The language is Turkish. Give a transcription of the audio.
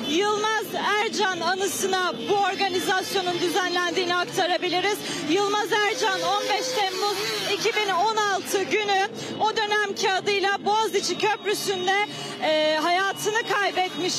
Yılmaz Ercan anısına bu organizasyonun düzenlendiğini aktarabiliriz. Yılmaz Ercan 15 Temmuz 2016 günü o dönemki adıyla Boğaziçi Köprüsü'nde hayatını kaybetmiş.